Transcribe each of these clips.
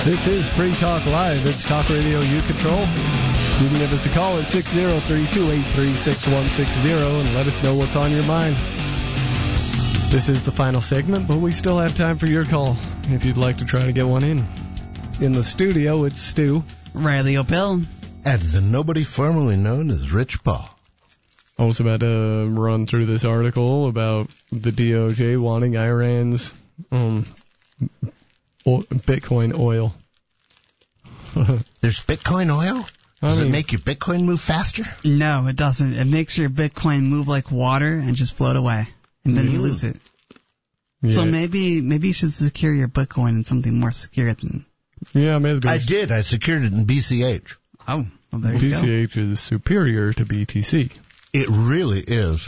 This is Free Talk Live. It's Talk Radio you control. You can give us a call at 603-283-6160 and let us know what's on your mind. This is the final segment, but we still have time for your call if you'd like to try to get one in. In the studio, it's Stu. Riley O'Pell. And the nobody formerly known as Rich Paul. I was about to run through this article about the DOJ wanting Iran's Bitcoin oil. There's Bitcoin oil? Does it make your Bitcoin move faster? No, it doesn't. It makes your Bitcoin move like water and just float away. And then you lose it. Yeah. So maybe you should secure your Bitcoin in something more secure than... Yeah, maybe. I did. I secured it in BCH. Oh, well, there you go. BCH is superior to BTC. It really is.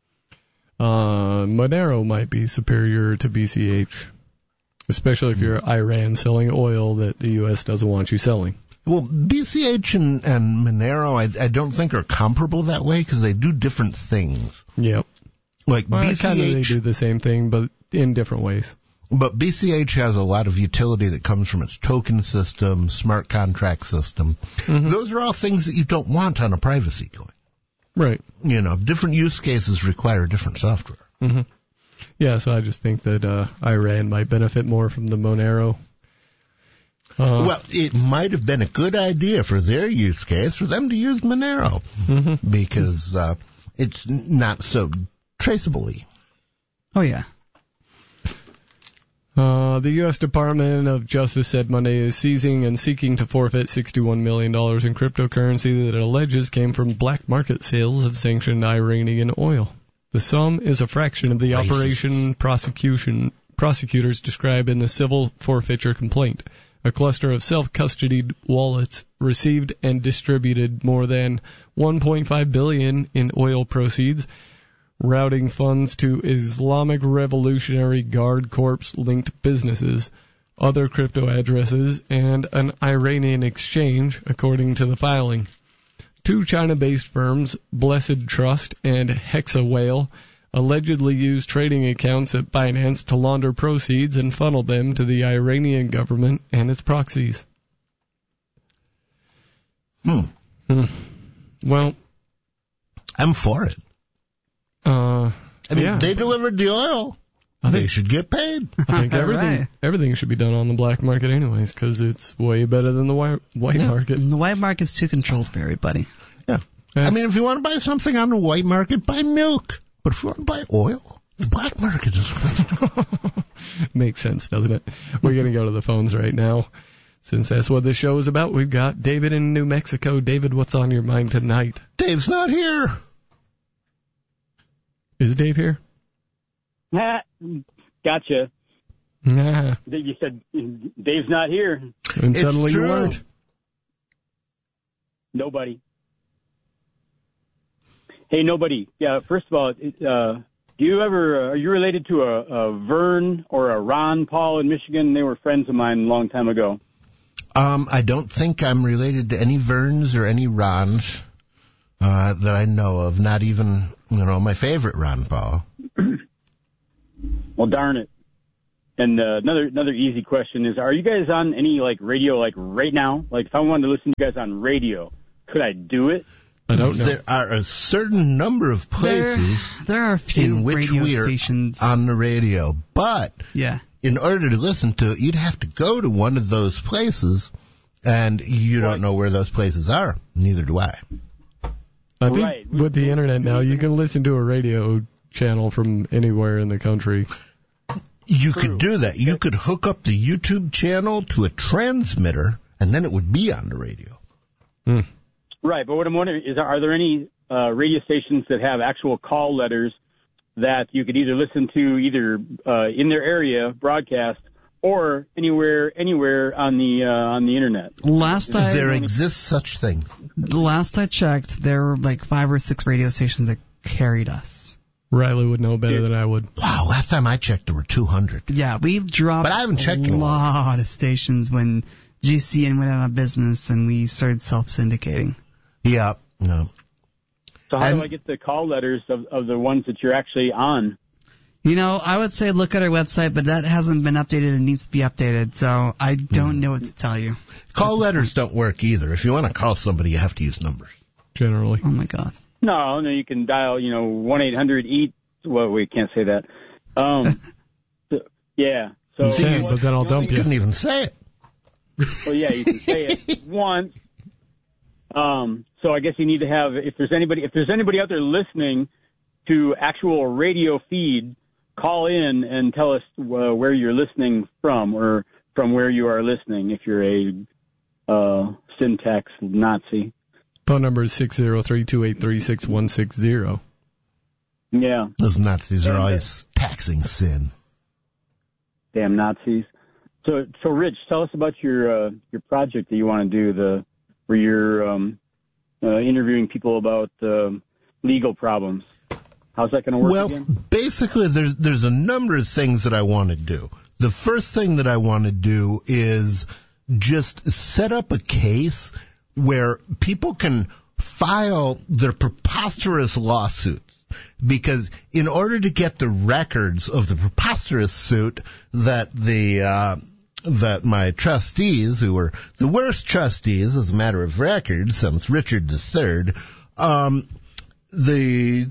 Monero might be superior to BCH, especially if you're Iran selling oil that the U.S. doesn't want you selling. Well, BCH and Monero, I don't think are comparable that way because they do different things. Yep. Like BCH, kind of they do the same thing, but in different ways. But BCH has a lot of utility that comes from its token system, smart contract system. Mm-hmm. Those are all things that you don't want on a privacy coin. Right. You know, different use cases require different software. Mm-hmm. Yeah, so I just think that Iran might benefit more from the Monero. Well, it might have been a good idea for their use case for them to use Monero because it's not so traceable-y. Oh, yeah. The U.S. Department of Justice said Monday is seizing and seeking to forfeit $61 million in cryptocurrency that it alleges came from black market sales of sanctioned Iranian oil. The sum is a fraction of the operation prosecutors describe in the civil forfeiture complaint. A cluster of self-custodied wallets received and distributed more than $1.5 billion in oil proceeds, routing funds to Islamic Revolutionary Guard Corps-linked businesses, other crypto addresses, and an Iranian exchange, according to the filing. Two China-based firms, Blessed Trust and Hexawhale, allegedly used trading accounts at Binance to launder proceeds and funnel them to the Iranian government and its proxies. Well, I'm for it. They delivered the oil. They should get paid. I think everything should be done on the black market anyways, because it's way better than the white market. And the white market's too controlled for everybody. Yeah. If you want to buy something on the white market, buy milk. But if you want to buy oil, the black market is the place to go. Makes sense, doesn't it? We're going to go to the phones right now. Since that's what this show is about, we've got David in New Mexico. David, what's on your mind tonight? Dave's not here. Is Dave here? Gotcha. Nah. You said Dave's not here. And suddenly you weren't. Nobody. Hey, nobody. Yeah, first of all, are you related to a Vern or a Ron Paul in Michigan? They were friends of mine a long time ago. I don't think I'm related to any Verns or any Rons that I know of. Not even, my favorite Ron Paul. Well, darn it. And another easy question is, are you guys on any radio right now? If I wanted to listen to you guys on radio, could I do it? I don't know. There are a certain number of places there are a few in which radio we are stations on the radio, but in order to listen to it, you'd have to go to one of those places, and you don't know where those places are. Neither do I. I think with the internet now, you can listen to a radio channel from anywhere in the country. You could do that. You could hook up the YouTube channel to a transmitter, and then it would be on the radio. Right, but what I'm wondering is, are there any radio stations that have actual call letters that you could either listen to either in their area broadcast or anywhere on the internet? There exists such thing. The last I checked, there were 5 or 6 radio stations that carried us. Riley would know better than I would. Wow, last time I checked, there were 200. Yeah, we've dropped but I haven't checked a lot of stations when GCN went out of business and we started self-syndicating. Yeah, no. So how do I get the call letters of the ones that you're actually on? I would say look at our website, but that hasn't been updated and needs to be updated, so I don't know what to tell you. Call letters don't work either. If you want to call somebody, you have to use numbers. Generally. Oh, my God. No, you can dial, 1-800-EAT. Well, we can't say that. Yeah. So, but then I'll dump you. Couldn't even say it. Well, yeah, you can say it once. So I guess you need to have, if there's anybody out there listening to actual radio feed, call in and tell us where you're listening from, or from where you are listening if you're a syntax Nazi. Phone number is 603-283-6160. Yeah. Those Nazis are always taxing sin. Damn Nazis. So Rich, tell us about your project that you want to do, where you're interviewing people about legal problems. How's that going to work again? Well, basically, there's a number of things that I want to do. The first thing that I want to do is just set up a case where people can file their preposterous lawsuits. Because in order to get the records of the preposterous suit that that my trustees, who were the worst trustees as a matter of record since Richard III, the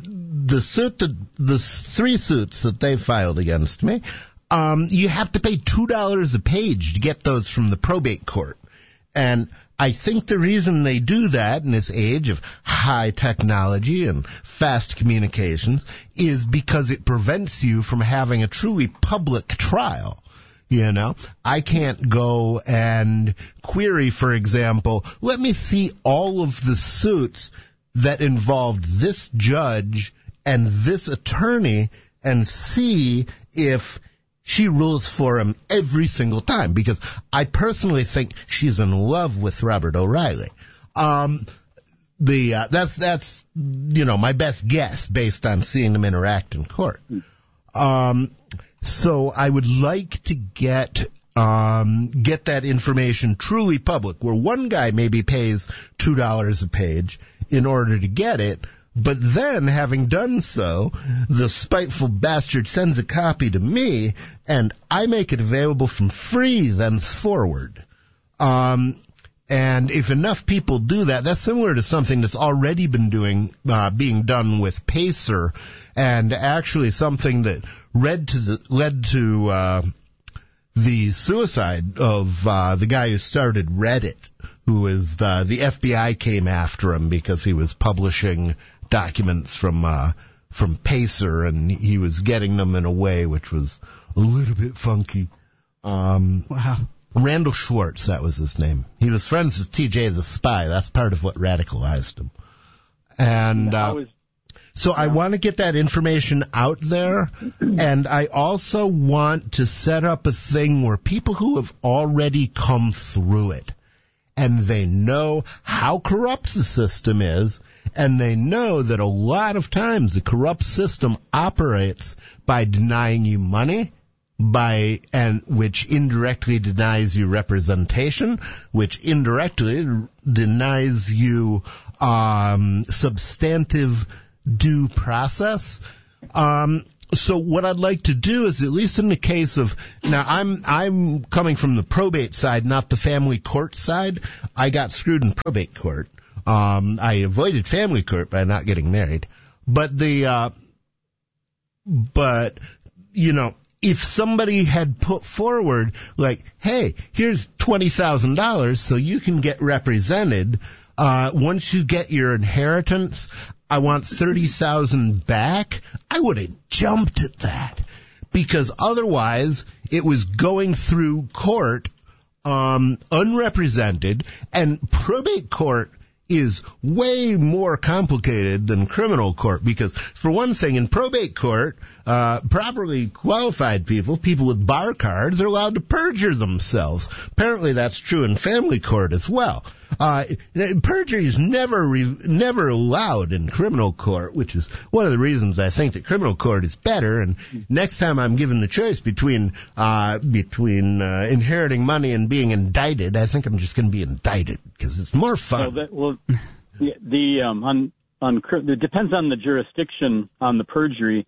three suits that they filed against me, you have to pay $2 a page to get those from the probate court. And I think the reason they do that in this age of high technology and fast communications is because it prevents you from having a truly public trial. I can't go and query, for example, let me see all of the suits that involved this judge and this attorney and see if she rules for him every single time, because I personally think she's in love with Robert O'Reilly. That's my best guess based on seeing them interact in court. So I would like to get that information truly public, where one guy maybe pays $2 a page in order to get it, but then, having done so, the spiteful bastard sends a copy to me, and I make it available from free thenceforward. And if enough people do that, that's similar to something that's already been being done with Pacer, and actually something that led to the suicide of the guy who started Reddit, who is the FBI came after him because he was publishing documents from Pacer, and he was getting them in a way which was a little bit funky. Wow. Randall Schwartz, that was his name. He was friends with TJ the Spy. That's part of what radicalized him. And so I want to get that information out there, and I also want to set up a thing where people who have already come through it, and they know how corrupt the system is, and they know that a lot of times the corrupt system operates by denying you money, which indirectly denies you representation, which indirectly denies you substantive due process. So what I'd like to do is, at least in the case of, now I'm coming from the probate side, not the family court side. I got screwed in probate court. I avoided family court by not getting married. But if somebody had put forward, like, hey, here's $20,000 so you can get represented, once you get your inheritance, I want $30,000 back, I would have jumped at that. Because otherwise, it was going through court, unrepresented, and probate court is way more complicated than criminal court, because for one thing, in probate court, properly qualified people with bar cards, are allowed to perjure themselves. Apparently that's true in family court as well. Perjury is never allowed in criminal court, which is one of the reasons I think that criminal court is better. And next time I'm given the choice between inheriting money and being indicted, I think I'm just going to be indicted because it's more fun. It depends on the jurisdiction on the perjury.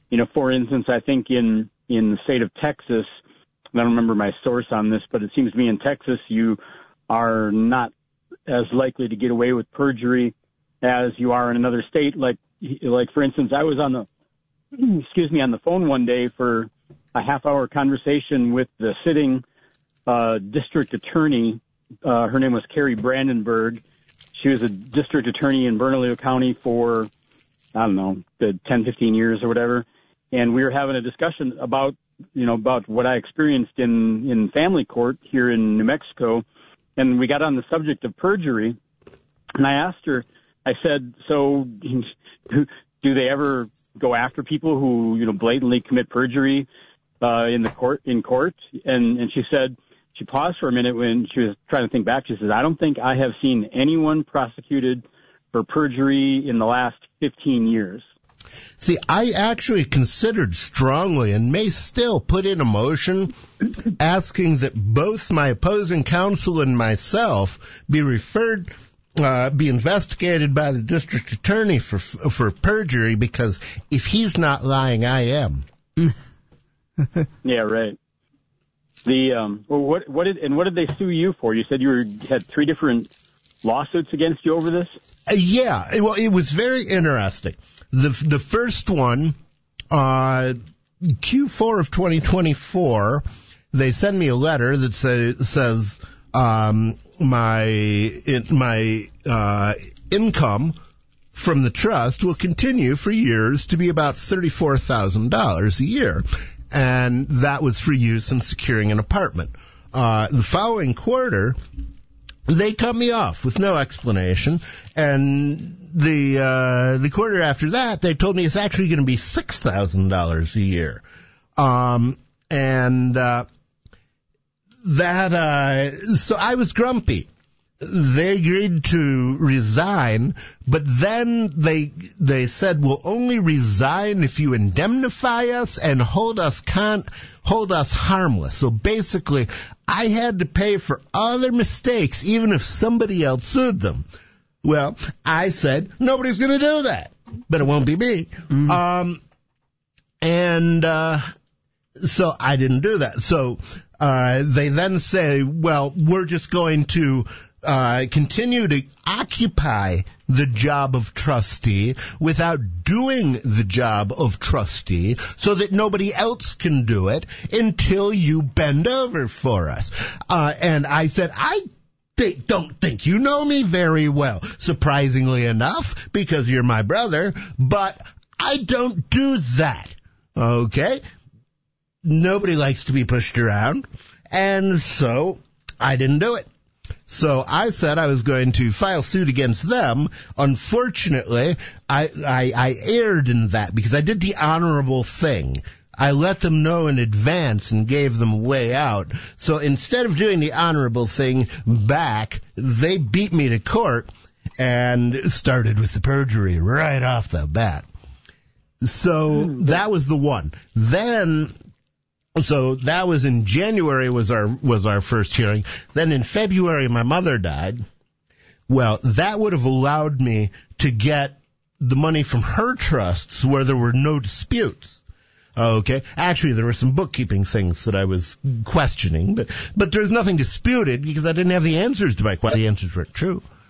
for instance, I think in the state of Texas, I don't remember my source on this, but it seems to me in Texas you are not as likely to get away with perjury as you are in another state. Like for instance, I was on the phone one day for a half-hour conversation with the sitting district attorney. Her name was Carrie Brandenburg. She was a district attorney in Bernalillo County for, I don't know, 10, 15 years or whatever. And we were having a discussion about what I experienced in family court here in New Mexico. And we got on the subject of perjury. And I asked her, I said, so do they ever go after people who, blatantly commit perjury in court? And she said, she paused for a minute when she was trying to think back. She says, I don't think I have seen anyone prosecuted for perjury in the last 15 years. See, I actually considered strongly and may still put in a motion asking that both my opposing counsel and myself be investigated by the district attorney for perjury, because if he's not lying, I am. Yeah, right. What did they sue you for? You said you had 3 different lawsuits against you over this? Yeah, well, it was very interesting. The first one, Q4 of 2024, they send me a letter that says my income from the trust will continue for years to be about $34,000 a year, and that was for use in securing an apartment. The following quarter, they cut me off with no explanation, and the quarter after that, they told me it's actually going to be $6,000 a year. So I was grumpy. They agreed to resign, but then they said, we'll only resign if you indemnify us and hold us harmless. So basically, I had to pay for other mistakes, even if somebody else sued them. Well, I said, nobody's going to do that, but it won't be me. Mm-hmm. So I didn't do that. So they then say, well, we're just going to continue to occupy the job of trustee without doing the job of trustee so that nobody else can do it until you bend over for us. And I said, I don't think you know me very well, surprisingly enough, because you're my brother, but I don't do that. Okay? Nobody likes to be pushed around, and so I didn't do it. So I said I was going to file suit against them. Unfortunately, I erred in that because I did the honorable thing. I let them know in advance and gave them a way out. So instead of doing the honorable thing back, they beat me to court and started with the perjury right off the bat. So that was the one. So that was in January was our first hearing. Then in February, my mother died. Well, that would have allowed me to get the money from her trusts where there were no disputes. Okay. Actually, there were some bookkeeping things that I was questioning, but there's nothing disputed because I didn't have the answers to my questions. The answers weren't true.